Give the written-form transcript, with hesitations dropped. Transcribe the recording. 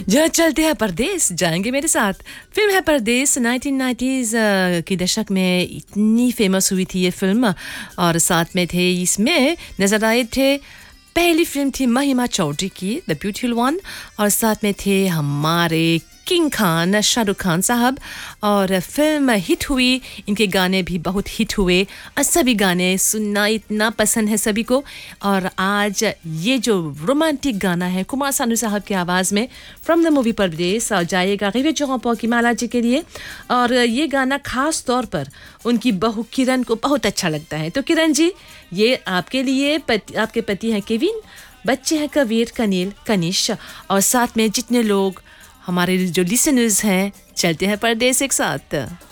जहाँ चलते हैं परदेस जाएंगे मेरे साथ। फिल्म है परदेस 1990s के दशक में इतनी फेमस हुई थी ये फिल्म। और साथ में थे इसमें नजर आए थे, पहली फिल्म थी महिमा चौधरी की द ब्यूटीफुल वन, और साथ में थे हमारे किंग खान शाहरुख खान साहब। और फिल्म हिट हुई, इनके गाने भी बहुत हिट हुए और सभी गाने सुनना इतना पसंद है सभी को। और आज ये जो रोमांटिक गाना है कुमार सानू साहब की आवाज़ में फ्रॉम द मूवी परदेस और जाएगा रिवे चौहान की माला जी के लिए। और ये गाना खास तौर पर उनकी बहू किरण को बहुत अच्छा लगता है। तो किरण जी, ये आपके लिए आपके पति हैं केविन, बच्चे हैं कबीर, कनील, कनिश, और साथ में जितने लोग हमारे जो लिसनर्स हैं, चलते हैं परदेस एक साथ।